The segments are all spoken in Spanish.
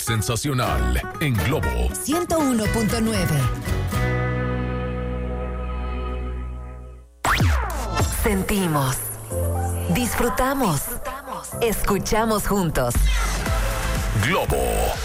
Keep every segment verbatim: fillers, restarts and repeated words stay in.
Sensacional en Globo ciento uno punto nueve. Sentimos, disfrutamos, escuchamos juntos. Globo.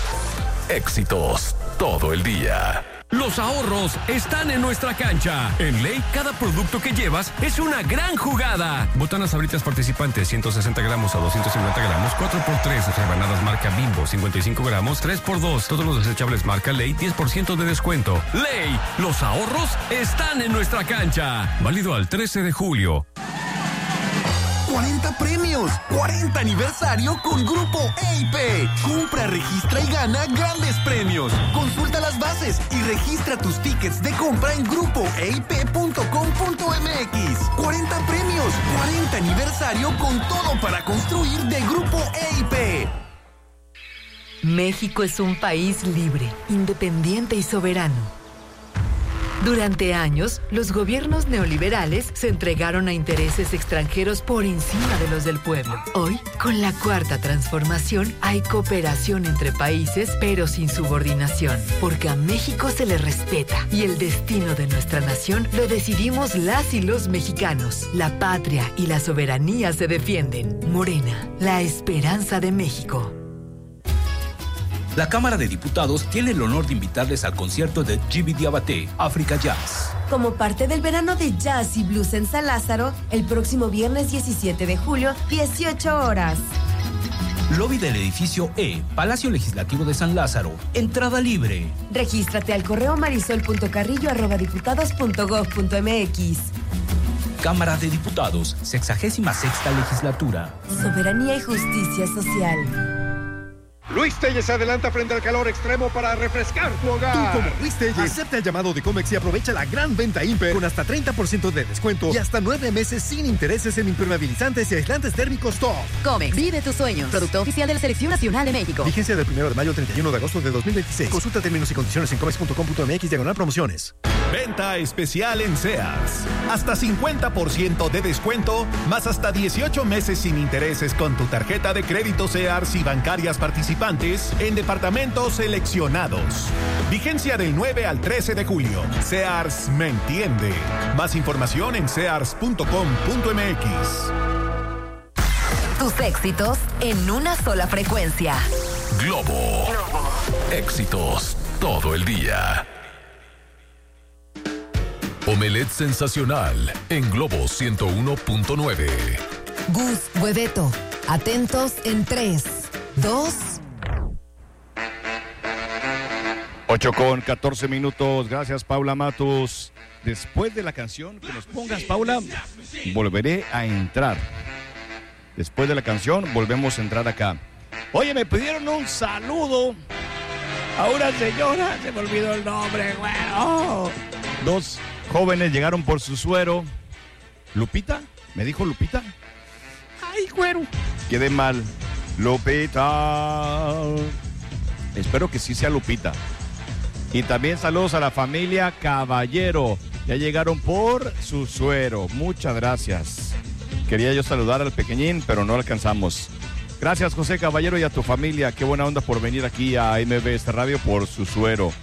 Éxitos todo el día. Los ahorros están en nuestra cancha. En Ley, cada producto que llevas es una gran jugada. Botanas Sabritas participantes, ciento sesenta gramos a doscientos cincuenta gramos, cuatro por tres. Rebanadas marca Bimbo, cincuenta y cinco gramos, tres por dos. Todos los desechables marca Ley, diez por ciento de descuento. Ley, los ahorros están en nuestra cancha. Válido al trece de julio. cuarenta premios, cuarenta aniversario con Grupo E I P. Compra, registra y gana grandes premios. Consulta las bases y registra tus tickets de compra en grupo e i p punto com punto m x. cuarenta premios, cuarenta aniversario con todo para construir de Grupo E I P. México es un país libre, independiente y soberano. Durante años, los gobiernos neoliberales se entregaron a intereses extranjeros por encima de los del pueblo. Hoy, con la Cuarta Transformación, hay cooperación entre países, pero sin subordinación, porque a México se le respeta y el destino de nuestra nación lo decidimos las y los mexicanos. La patria y la soberanía se defienden. Morena, la esperanza de México. La Cámara de Diputados tiene el honor de invitarles al concierto de G B Diabaté, África Jazz. Como parte del verano de jazz y blues en San Lázaro, el próximo viernes diecisiete de julio, dieciocho horas. Lobby del edificio E, Palacio Legislativo de San Lázaro. Entrada libre. Regístrate al correo marisol punto carrillo arroba diputados punto gob punto m x. Cámara de Diputados, sexagésima sexta legislatura. Soberanía y justicia social. Luis Telles se adelanta frente al calor extremo para refrescar tu hogar. Tú, como Luis Telles, acepta el llamado de Comex y aprovecha la gran venta Imper con hasta treinta por ciento de descuento y hasta nueve meses sin intereses en impermeabilizantes y aislantes térmicos Top. Comex, vive tus sueños. Producto oficial de la Selección Nacional de México. Vigencia del primero de mayo al treinta y uno de agosto de dos mil veintiséis. Consulta términos y condiciones en comex punto com punto m x diagonal promociones. Venta especial en Sears. Hasta cincuenta por ciento de descuento, más hasta dieciocho meses sin intereses con tu tarjeta de crédito Sears y bancarias participantes en departamentos seleccionados. Vigencia del nueve al trece de julio. Sears me entiende. Más información en sears punto com punto m x. Tus éxitos en una sola frecuencia. Globo. Éxitos todo el día. Omelette sensacional en Globo ciento uno punto nueve. Gus, Hueveto, atentos en tres, dos. ocho con catorce minutos. Gracias, Paula Matus. Después de la canción que nos pongas, Paula, volveré a entrar. Después de la canción, volvemos a entrar acá. Oye, me pidieron un saludo a una señora. Se me olvidó el nombre, güero. Dos jóvenes llegaron por su suero. ¿Lupita? ¿Me dijo Lupita? Ay, güero. Quedé mal. Lupita. Espero que sí sea Lupita. Y también saludos a la familia Caballero. Ya llegaron por su suero. Muchas gracias. Quería yo saludar al pequeñín, pero no alcanzamos. Gracias, José Caballero, y a tu familia. Qué buena onda por venir aquí a M B S Radio por su suero.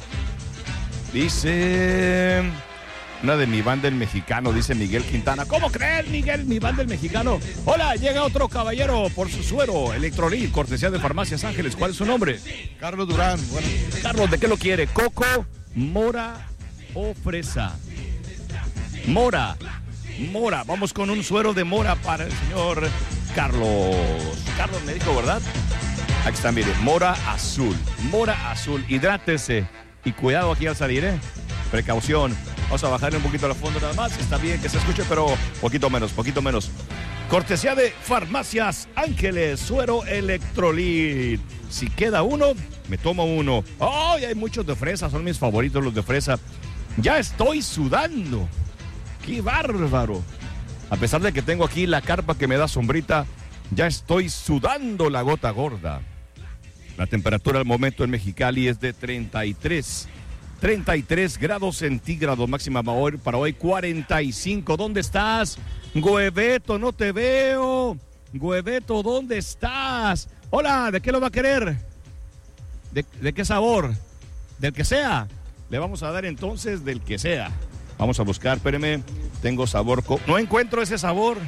Dice... Una de mi banda el mexicano, dice Miguel Quintana. ¿Cómo crees, Miguel, mi banda el mexicano? Hola, llega otro caballero por su suero, Electrolit, cortesía de Farmacias Ángeles. ¿Cuál es su nombre? Carlos Durán. Bueno. Carlos, ¿de qué lo quiere? ¿Coco, mora o fresa? Mora, mora. Vamos con un suero de mora para el señor Carlos. Carlos me dijo, ¿verdad? Aquí está, mire, mora azul. Mora azul, hidrátese. Y cuidado aquí al salir, ¿eh? Precaución. Vamos a bajarle un poquito a la fondo nada más. Está bien que se escuche, pero poquito menos, poquito menos. Cortesía de Farmacias Ángeles, suero Electrolit. Si queda uno, me tomo uno. ¡Ay, hay muchos de fresa! Son mis favoritos los de fresa. Ya estoy sudando. ¡Qué bárbaro! A pesar de que tengo aquí la carpa que me da sombrita, ya estoy sudando la gota gorda. La temperatura al momento en Mexicali es de treinta y tres. treinta y tres grados centígrados, máxima para hoy cuarenta y cinco. ¿Dónde estás? Hueveto, no te veo. Hueveto, ¿dónde estás? Hola, ¿de qué lo va a querer? ¿De, de qué sabor? Del que sea. Le vamos a dar entonces del que sea. Vamos a buscar, espéreme. Tengo sabor. Co- no encuentro ese sabor.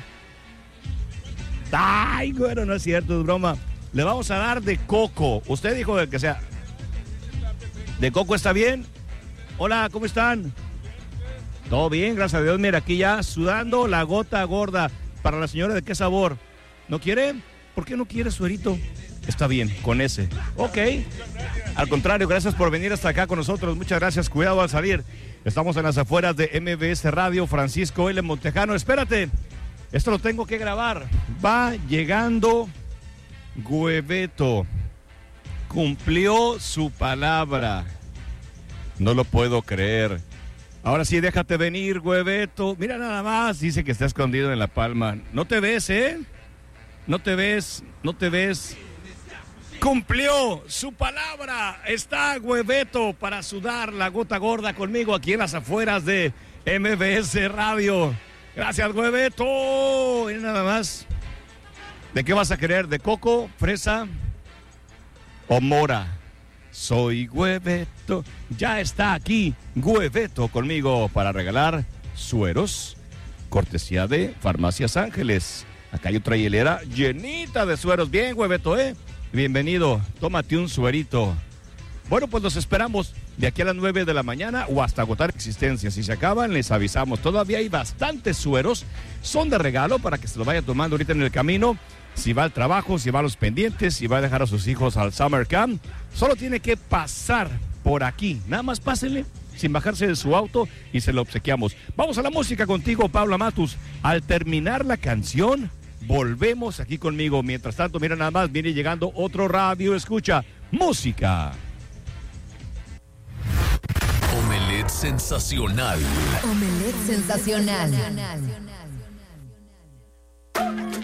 Ay, bueno, no es cierto, es broma. Le vamos a dar de coco. Usted dijo del que sea. ¿De coco está bien? Hola, ¿cómo están? Todo bien, gracias a Dios. Mira, aquí ya sudando la gota gorda. Para la señora, ¿de qué sabor? ¿No quiere? ¿Por qué no quiere suerito? Está bien, con ese. Ok. Al contrario, gracias por venir hasta acá con nosotros. Muchas gracias. Cuidado al salir. Estamos en las afueras de M B S Radio. Francisco L. Montejano. Espérate. Esto lo tengo que grabar. Va llegando Gueveto. Cumplió su palabra. No lo puedo creer. Ahora sí, déjate venir, Gueveto. Mira nada más. Dice que está escondido en la palma. No te ves, ¿eh? No te ves, no te ves. Cumplió su palabra. Está Gueveto para sudar la gota gorda conmigo aquí en las afueras de M B S Radio. Gracias, Gueveto. Mira nada más. ¿De qué vas a querer? ¿De coco, fresa o mora? Soy Gueveto. Ya está aquí Gueveto conmigo para regalar sueros. Cortesía de Farmacias Ángeles. Acá hay otra hielera llenita de sueros. Bien, Gueveto, ¿eh? Bienvenido. Tómate un suerito. Bueno, pues los esperamos de aquí a las nueve de la mañana o hasta agotar existencia. Si se acaban, les avisamos. Todavía hay bastantes sueros. Son de regalo para que se los vaya tomando ahorita en el camino. Si va al trabajo, si va a los pendientes, si va a dejar a sus hijos al Summer Camp, solo tiene que pasar por aquí. Nada más pásenle sin bajarse de su auto y se lo obsequiamos. Vamos a la música contigo, Paula Matus. Al terminar la canción, volvemos aquí conmigo. Mientras tanto, mira nada más, viene llegando otro radio. Escucha, música. Omelette sensacional. Omelette sensacional.